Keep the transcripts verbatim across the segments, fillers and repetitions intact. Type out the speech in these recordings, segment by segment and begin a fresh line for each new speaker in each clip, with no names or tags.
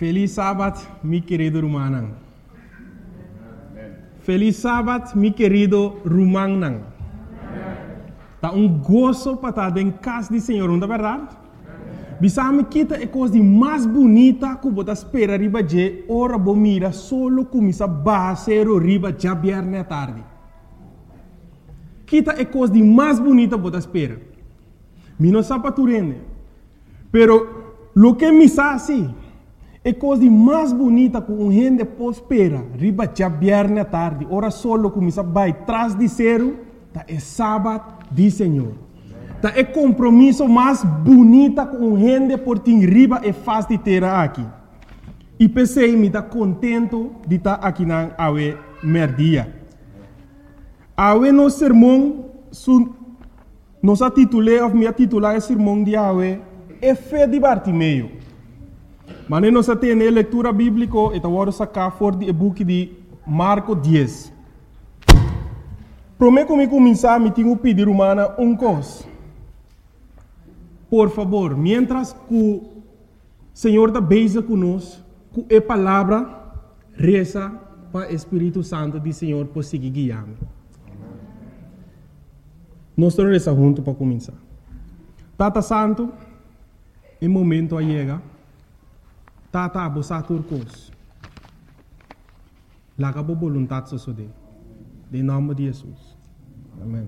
Feliz sábado, mi querido Rumanang. Feliz sábado, mi querido Rumanang. Tá um gozo para estar em casa do Senhor, não é verdade? Bisame kita é coisa mais bonita que você espera riba de ora bo mira solo começa basero riba já viernes à tarde. Kita é coisa mais bonita que você espera. Mi não sabe turene. Pero lo que me sabe é coisa mais bonita que um gente pode esperar riba já viernes à tarde. Ora solo começa vai trás de zero, tá é sábado do Senhor. Tá é compromisso mais bonita com um gente por ti riba é fácil de ter aqui. E pensei me tá contento de estar aqui na awe merdia. Awe no sermão su nossa titulé of minha titular é sermão de awe é fé de Bartimeu. Mas nós temos a leitura bíblica e agora sacar fora do book de Marcos dez. Prometo que começar me tenho pedir humana um coisa. Por favor, mientras que o Senhor está beija conosco, com a palavra, reza para o Espírito Santo do Senhor por seguir guiando. Nós estamos rezando juntos para começar. Tata Santo, em momento a chega, Tata abosa turcos. Laga bo voluntad sosode. Em nome de Jesus. Amém.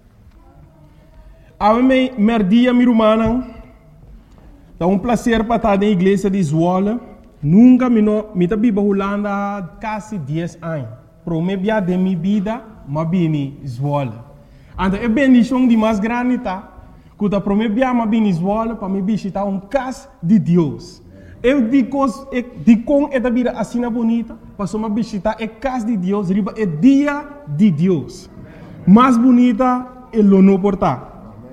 Ame merdia mi rumana. É um prazer para estar na igreja de Zwolle. Nunca me no me tabiba Holanda quase dez anos. Promebia de minha vida, mas bini Zwolle. Anda é bendição de mais grande tá. Quando promebia mas bini Zwolle para me visitar um casa de Deus. Eu digo de com esta vida assim bonita, para me visitar a casa de Deus, riba é dia de Deus. Mais bonita é o não portar.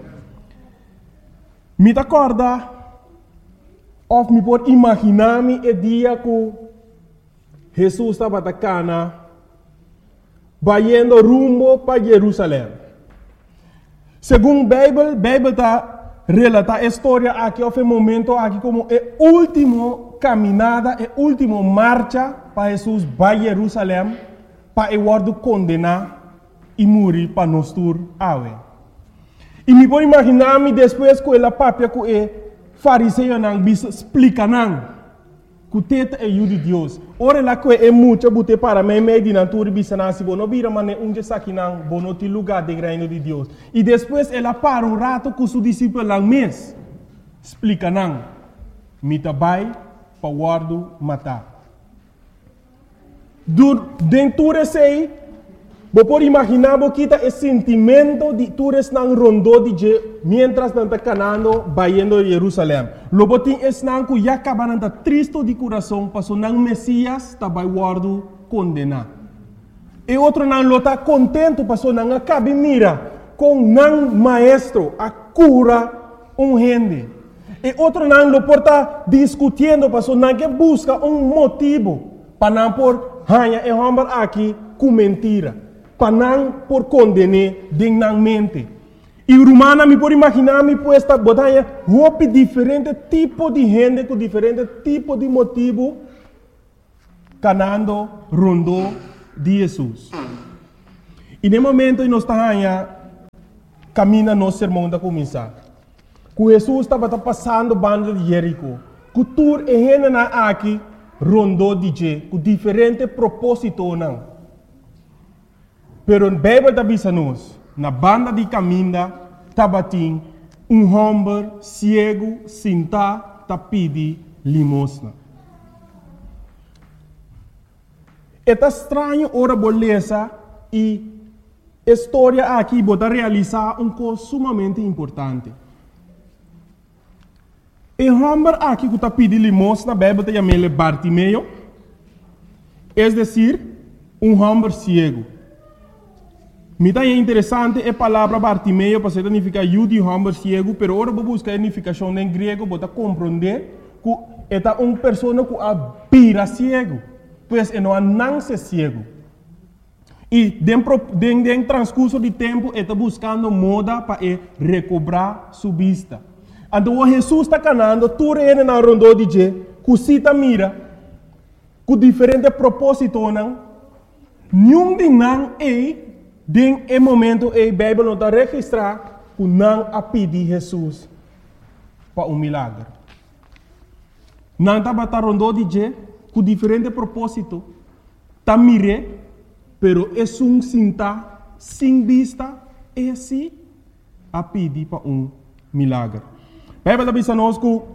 Me acorda, ou me pode imaginar-me o dia que Jesus estava na cana, vai indo rumo para Jerusalém. Segundo a Bíblia, a Bíblia está relata a história aqui, houve um momento aqui como a última caminhada, a última marcha para Jesus para Jerusalém, para o word condenar e morrer para nós tur awe. E me pode imaginar-me depois que ela papia que o fariseu não bisa explica não, que o teta é o de Deus. Ora lá que é muito bote para mim meio de natura bisa não se bono vira mas um dia aqui não bono te lugar de reino de Deus. E depois ela para um rato com seu discípulo lá mês explica não, me tabai para guardo matar. Dentro desse você pode imaginar que esse sentimento de todos não rondou de mientras não está canando vaindo a Jerusalém. Logo tem esse não que já acaba não triste de coração, passou não Messias está vai guardo condenar. E outro não lo está contente, passou não acaba mira com não maestro a cura um gente. E outro não lo porta discutindo, passou não que busca um motivo para não por hanha e homem aqui com mentira. Para não por condenar dignamente. E romana me pode imaginar me puesta botanha roupa diferente tipo de gente com diferente tipo de motivo canando rondo de Jesus. E no momento que nós estamos caminhando nosso sermão da começar. Que Jesus estava passando banda de Jerico. Que tur e gente na aqui rondo de je com diferente propósito não. Pero a Bíblia está dizendo, na banda de caminho, tabatim, um homem cego, sentado, tá pedi limosna. É estranho ora beleza e a história aqui bota realizar um coisa sumamente importante. O homem aqui que tá pedi limosna, a Bíblia está chamando Bartimeu, é decir, um homem cego. Me é interessante a palavra Bartimeu, para significar eu de homem cego, mas agora vou buscar a significação em grego para compreender que é uma pessoa que abira cego, pois é não nasce cego. E dentro do transcurso de tempo, está buscando moda para recobrar sua vista. Então, Jesus está canando, tudo ele na rondo de je, cusita mira, com diferentes propósitos, não? Nenhum de não é, den é momento é, a Bíblia não está registrar, que não a pedir Jesus para um milagre. Não está batendo de dizer, com diferentes propósitos, está mire, pero é um sinta, sem vista, é assim, a pedir para um milagre. A Bíblia diz a nós que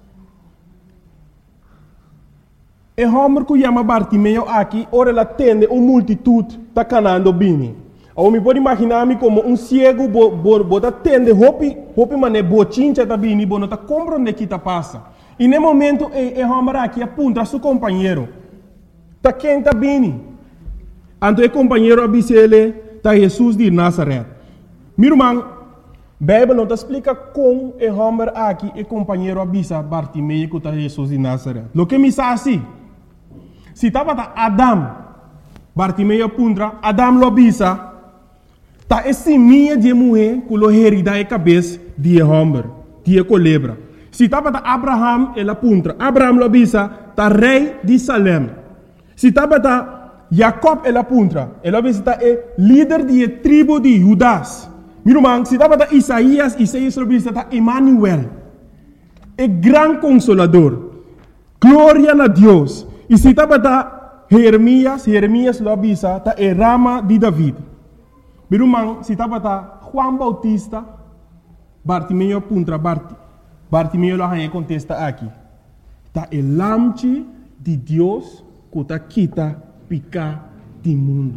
e homem que chama Bartimeu aqui, ora ela tende uma multitude está canando bem. Eu me pode imaginar-me como um cego, bota tende, hopi, hopi mané, bochincha tá bem, bo não tá compreendendo que tá passa. E no momento, e homem aqui apunta a seu companheiro, tá quem tá bem. Então o companheiro avisa ele, tá Jesus de Nazaré. Meu irmão, a Bíblia não te explica como o homem aqui, o companheiro avisa Bartimeu que tá Jesus de Nazaré. Lo que me diz assim, se estava Adam, Bartimeu apunta, Adam lo avisa, tá esse minha de mulher que lo herida a cabeça de homem, de colebra. Se estava Abraham, ele apunta, Abraham lo avisa, tá rei de Salem. Se estava Jacob, ele apunta, ele avisa, tá é líder de tribo de Judas. Meu irmão, se estava Isaías, Isaías lo avisa, tá Emmanuel, é grande consolador, glória a Deus. E se estava Jeremias, Jeremias lo avisa, tá é rama de David. Meu irmão, se estava Juan Bautista, Bartimeu apunta, Bart, Bartimeu lo arranha contesta aqui. Tá é lamche de Deus que tá quita picar do mundo.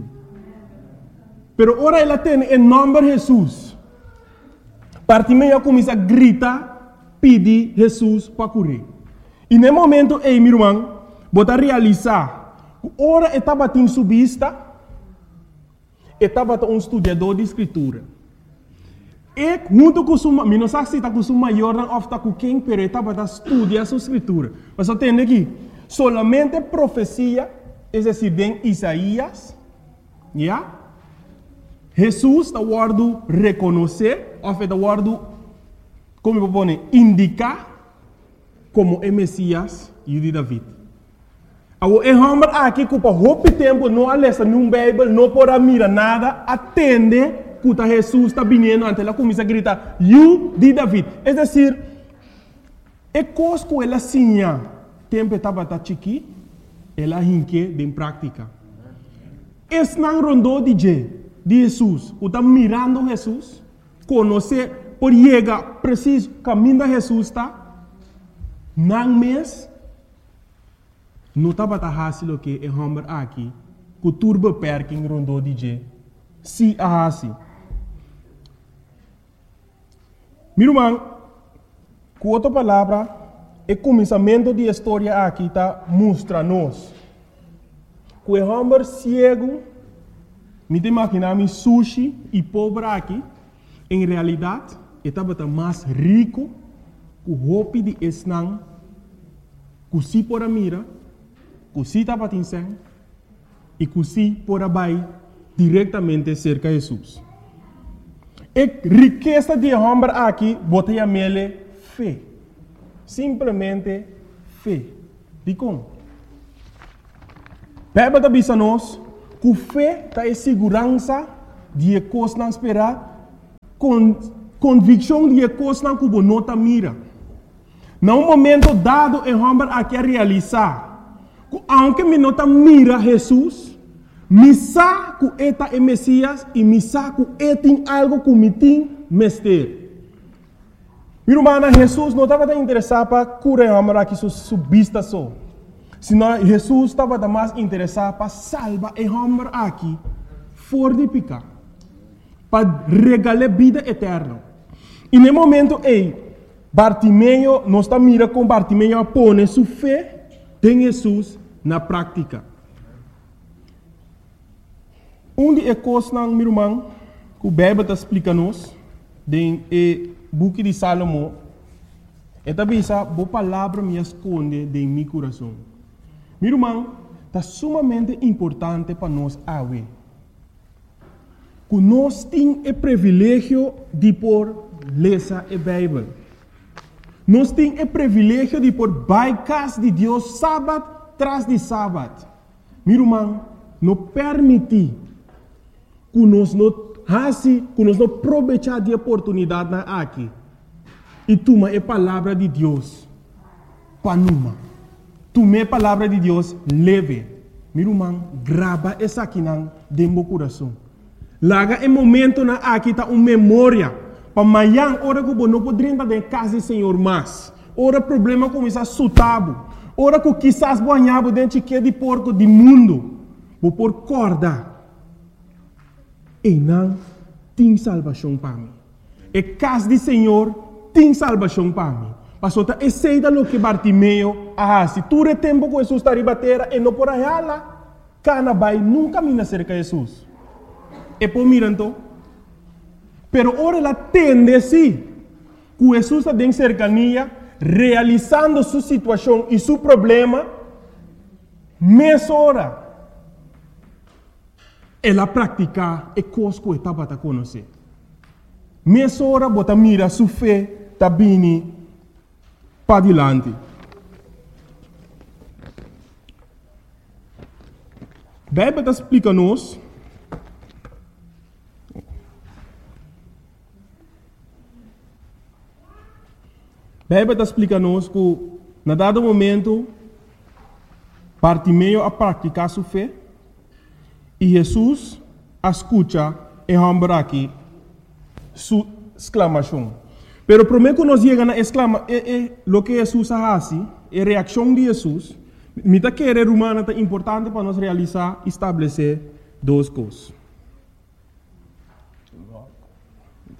Pero ora ela tem em nome de Jesus. Bartimeu começa a gritar, pedir Jesus para curar. E no momento, ei, meu irmão, bota realizar, ora estava em subista, estava um estudador de escritura. E junto com o maior, não sei se está com o maior ou está com quem, mas estava a estudar a sua escritura. Mas eu tenho aqui, solamente profecia, é decir, em Isaías, yeah? Jesus está guardando reconhecer, ou está guardando, como eu vou indicar, como é Messias e de David. O homem aqui que por muito tempo não lê nenhum Bíblia, não pode mirar nada, atende que Jesus está vindo ante ela começa a gritar, "You de David". É decir, é coisa que ela sinha, tempo estava tá chiqui, ela hinque em prática. Esse não rondou de Jesus, que está mirando Jesus, conhecer, por chegar preciso caminho de Jesus está. Não mês, não estava fácil que é homem aqui, que turba perking rondou de G. Se a assim. Meu irmão, com outra palavra, o começamento da história aqui está mostra-nos que o homem cego, me imaginar sushi e pobre aqui, em realidade, estava mais rico que o roupa de esnang, que se por a mira, que se estava tinseng, e que se por a bai diretamente cerca de Jesus. A riqueza de homem aqui, botei a mele fé. Simplesmente fé. De como? Bíblia está dizendo nós que fé está em segurança de coisas não esperar, com convicção de coisas não que não está mira. Num momento dado, o homem aqui a realizar, que aunque me não está mira Jesus, me sabe que eta é Messias e me sabe que ele tem algo que me tem mestre. Meu irmão, Jesus não estava interessado para curar o homem aqui sua vista só. Senão Jesus estava mais interessado para salvar o homem aqui fora de picar, para regalar vida eterna. E no momento, ei, Bartimeu, nós estamos mirando com Bartimeu a pôr sua fé em Jesus na prática. Um de coisas, meu irmão, que o Bíblia está explicando-nos, no book de Salomão, é também essa boa palavra me esconde em meu coração. Meu irmão, está sumamente importante para nós ver que nós temos o privilégio de por ler a Bíblia. Nós temos o privilégio de por baixar de Deus sábado tras de sábado. Meu irmão, não permite que nós não façam, que nós não aproveitar de oportunidade na aqui. E toma a palavra de Deus para numa. Toma a palavra de Deus leve. Meu irmão, grava essa aqui dentro do coração. Laga em momento na aqui tá uma memória. Para amanhã, hora que você não pode entrar em casa do Senhor mais. Ora problema começa a sutabo. Ora que quizás banhava dentro de porco do mundo. Vou por corda. E não tem salvação para mim. E casa do Senhor tem salvação para mim. Pastor, tá aceita lo que Bartimeu ah, se tu é tempo que Jesus está ribatera e não por aí lá, cana vai nunca mina cerca de Jesus. E por miranto, pero ora ela tende sim, que Jesus está em cercania, realizando sua situação e seu problema, mês hora, ela pratica e coisa que estava a conhecer. Mês hora, bota mira sua fé, tá bem para adiante. Daí para explicar-nos Daí para explicar-nos que, na dado momento, Bartimeu a praticar sua fé e Jesus a escuta e lembra aqui sua exclamação. Pero primeiro que nós chegamos a exclamar, é, é, o que Jesus faz, a reação de Jesus, me está querendo humana é importante para nós realizar e estabelecer duas coisas.